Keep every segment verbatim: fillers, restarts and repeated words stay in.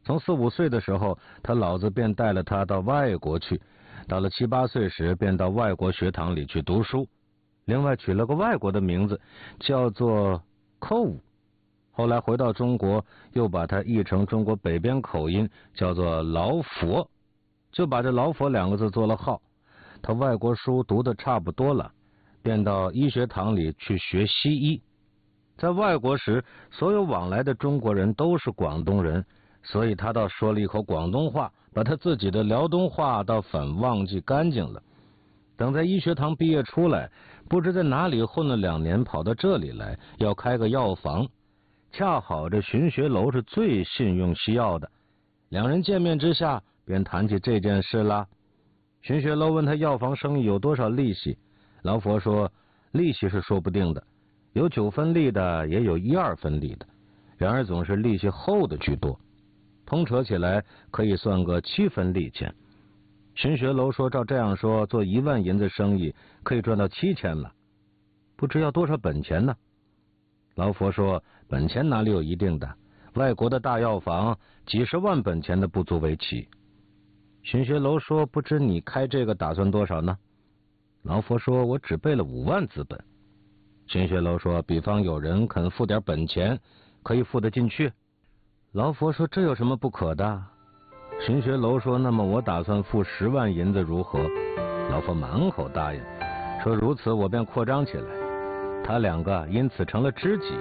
从四五岁的时候，他老子便带了他到外国去，到了七八岁时，便到外国学堂里去读书。另外取了个外国的名字，叫做寇。后来回到中国，又把它译成中国北边口音，叫做劳佛，就把这劳佛两个字做了号。他外国书读得差不多了，便到医学堂里去学西医。在外国时，所有往来的中国人都是广东人，所以他倒说了一口广东话，把他自己的辽东话倒反忘记干净了。等在医学堂毕业出来，不知在哪里混了两年，跑到这里来，要开个药房。恰好这荀学楼是最信用西药的，两人见面之下，便谈起这件事啦。荀学楼问他药房生意有多少利息，劳佛说利息是说不定的，有九分利的，也有一二分利的，然而总是利息厚的居多，通扯起来可以算个七分利钱。荀学楼说照这样说，做一万银子生意可以赚到七千了，不知要多少本钱呢？劳佛说本钱哪里有一定的，外国的大药房几十万本钱的不足为奇。荀学楼说不知你开这个打算多少呢？劳佛说我只备了五万资本。荀学楼说比方有人肯付点本钱，可以付得进去。劳佛说这有什么不可的？荀学楼说那么我打算付十万银子如何？劳佛满口答应，说如此我便扩张起来。他两个因此成了知己。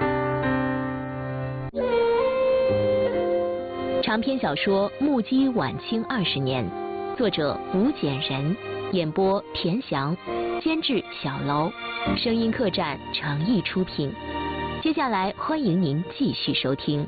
长篇小说《目击晚清二十年》，作者吴简人，演播田翔，监制小楼，声音客栈诚意出品。接下来欢迎您继续收听。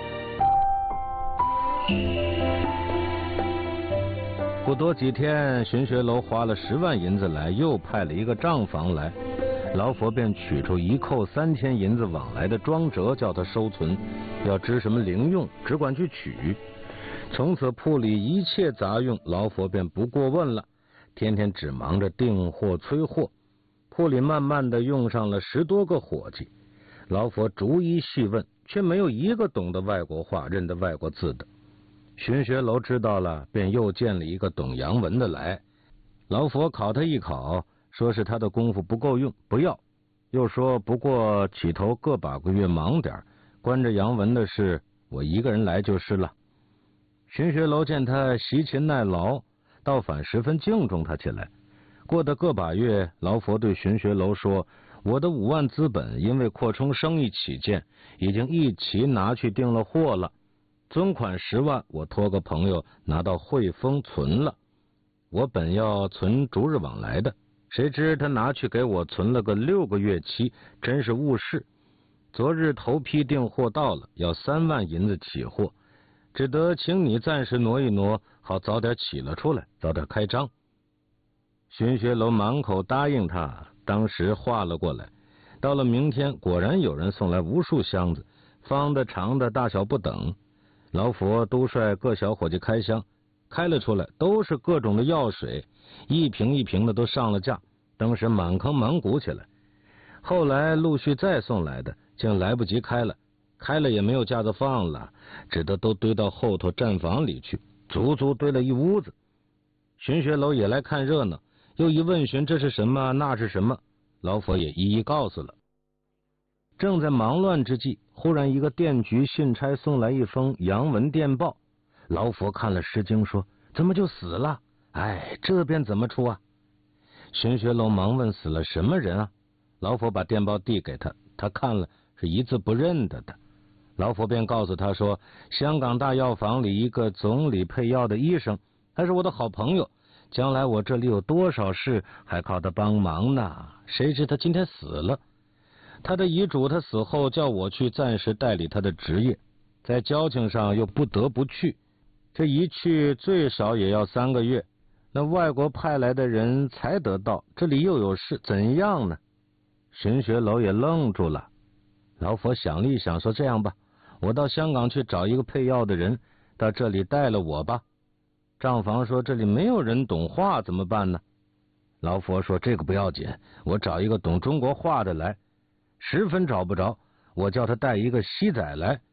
不多几天，荀学楼花了十万银子来，又派了一个账房来。劳佛便取出一扣三千银子往来的庄折，叫他收存，要支什么零用，只管去取。从此铺里一切杂用，劳佛便不过问了，天天只忙着订货催货。铺里慢慢的用上了十多个伙计，劳佛逐一细问，却没有一个懂得外国话、认得外国字的。荀学楼知道了，便又见了一个懂洋文的来。劳佛考他一考，说是他的功夫不够用，不要，又说不过起头个把个月忙点，关着洋文的事，我一个人来就是了。荀学楼见他习勤耐劳，倒反十分敬重他起来。过得个把月，劳佛对荀学楼说，我的五万资本因为扩充生意起见，已经一齐拿去订了货了，存款十万我托个朋友拿到汇丰存了，我本要存逐日往来的，谁知他拿去给我存了个六个月期，真是误事。昨日头批订货到了，要三万银子起货，只得请你暂时挪一挪，好早点起了出来，早点开张。荀学楼满口答应他，当时画了过来。到了明天，果然有人送来无数箱子，方的长的大小不等。劳佛都率各小伙计开箱，开了出来，都是各种的药水，一瓶一瓶的都上了架，当时满坑满谷起来。后来陆续再送来的，竟来不及开了，开了也没有架子放了，只得都堆到后头站房里去，足足堆了一屋子。荀学楼也来看热闹，又一问询这是什么那是什么，劳佛也一一告诉了。正在忙乱之际，忽然一个电局信差送来一封洋文电报。劳佛看了失惊，说怎么就死了？哎，这便怎么出啊？荀学楼忙问死了什么人啊？劳佛把电报递给他，他看了是一字不认得的。劳佛便告诉他说，香港大药房里一个总理配药的医生，他是我的好朋友，将来我这里有多少事还靠他帮忙呢，谁知他今天死了。他的遗嘱他死后叫我去暂时代理他的职业，在交情上又不得不去，这一去最少也要三个月，那外国派来的人才得到，这里又有事，怎样呢？荀学楼也愣住了。劳佛想了一想，说这样吧，我到香港去找一个配药的人，到这里带了我吧。账房说这里没有人懂话怎么办呢？劳佛说这个不要紧，我找一个懂中国话的来。十分找不着，我叫他带一个西仔来，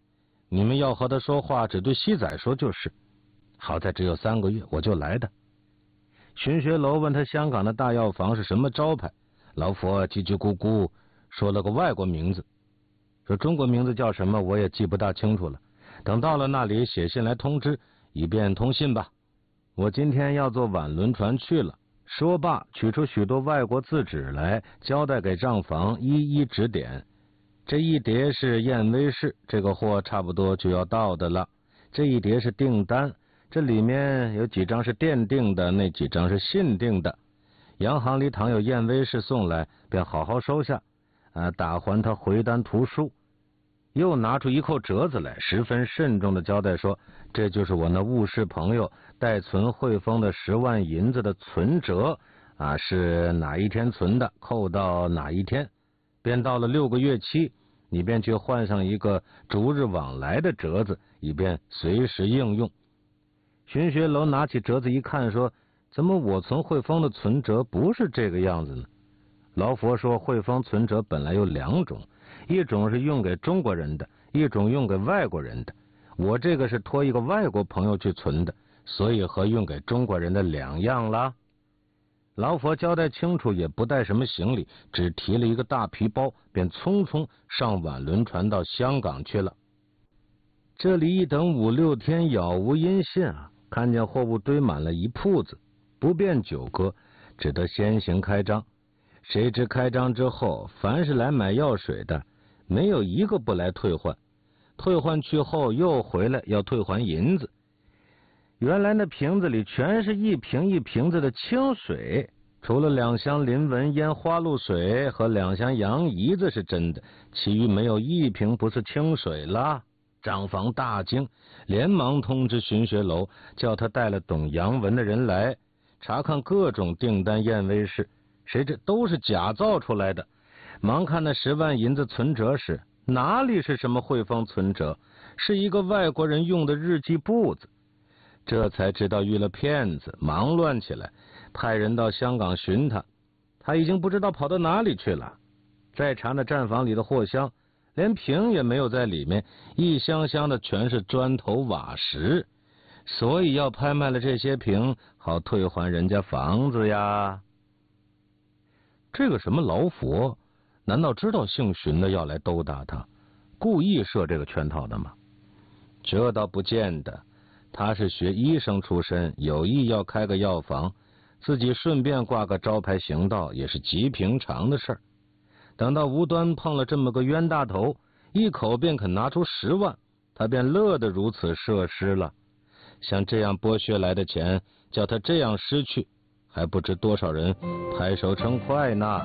你们要和他说话，只对西仔说就是。好在只有三个月，我就来的。荀学楼问他香港的大药房是什么招牌，老佛叽叽咕咕说了个外国名字，说中国名字叫什么我也记不大清楚了，等到了那里写信来通知，以便通信吧。我今天要坐晚轮船去了。说罢，取出许多外国字纸来，交代给账房一一指点。这一叠是燕威士，这个货差不多就要到的了。这一叠是订单，这里面有几张是电订的，那几张是信订的。洋行里倘有燕威士送来，便好好收下，啊，打还他回单图书。又拿出一扣折子来，十分慎重的交代说，这就是我那务实朋友代存汇丰的十万银子的存折，啊，是哪一天存的，扣到哪一天，便到了六个月期，你便去换上一个逐日往来的折子，以便随时应用。荀学楼拿起折子一看，说，怎么我存汇丰的存折不是这个样子呢？老佛说，汇丰存折本来有两种，一种是用给中国人的，一种用给外国人的。我这个是托一个外国朋友去存的，所以和用给中国人的两样啦。老佛交代清楚，也不带什么行李，只提了一个大皮包，便匆匆上晚轮船到香港去了。这里一等五六天，杳无音信啊！看见货物堆满了一铺子，不便久搁，只得先行开张。谁知开张之后，凡是来买药水的，没有一个不来退换，退换去后又回来要退还银子。原来那瓶子里全是一瓶一瓶子的清水，除了两箱林文烟花露水和两箱洋胰子是真的，其余没有一瓶不是清水啦。账房大惊，连忙通知荀学楼，叫他带了懂洋文的人来查看各种订单验威士，谁知都是假造出来的。忙看那十万银子存折时，哪里是什么汇丰存折，是一个外国人用的日记簿子。这才知道遇了骗子，忙乱起来，派人到香港寻他，他已经不知道跑到哪里去了。再查那站房里的货箱，连瓶也没有在里面，一箱箱的全是砖头瓦石，所以要拍卖了这些瓶，好退还人家房子呀。这个什么老佛，难道知道姓荀的要来兜搭他，故意设这个圈套的吗？这倒不见得，他是学医生出身，有意要开个药房，自己顺便挂个招牌行道，也是极平常的事儿。等到无端碰了这么个冤大头，一口便肯拿出十万，他便乐得如此设施了。像这样剥削来的钱，叫他这样失去，还不知多少人拍手称快呢。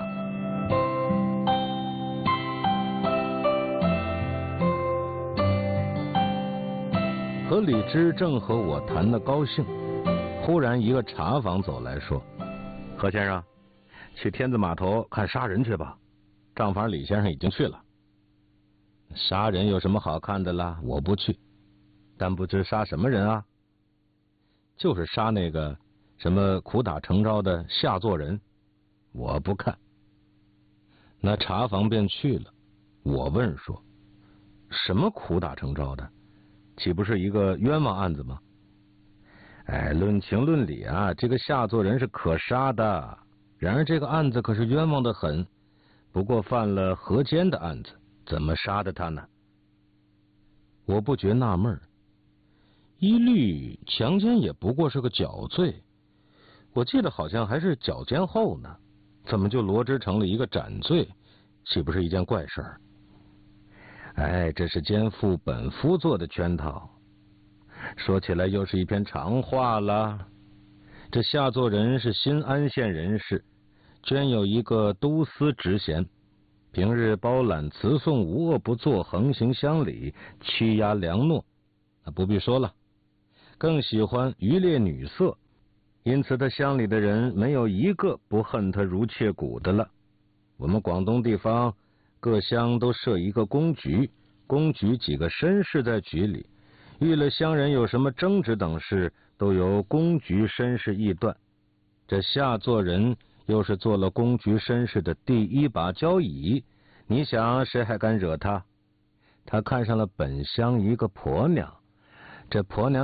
和李芝正和我谈得高兴，忽然一个茶房走来说，何先生，去天子码头看杀人去吧，账房李先生已经去了。杀人有什么好看的啦？我不去，但不知杀什么人啊？就是杀那个什么苦打成招的下作人，我不看。那茶房便去了。我问说，什么苦打成招的？岂不是一个冤枉案子吗？哎，论情论理啊，这个下作人是可杀的，然而这个案子可是冤枉的很，不过犯了合奸的案子，怎么杀的他呢？我不觉纳闷，一律强奸也不过是个绞罪，我记得好像还是绞奸后呢，怎么就罗织成了一个斩罪？岂不是一件怪事儿？哎，这是奸夫本夫做的圈套。说起来又是一篇长话了。这下作人是新安县人士，捐有一个都司职衔，平日包揽辞送，无恶不作，横行乡里，屈压良懦，那不必说了。更喜欢渔猎女色，因此他乡里的人没有一个不恨他如切骨的了。我们广东地方各乡都设一个公局，公局几个绅士在局里，遇了乡人有什么争执等事，都由公局绅士议断。这下作人又是做了公局绅士的第一把交椅，你想谁还敢惹他？ 他看上了本乡一个婆娘。这婆娘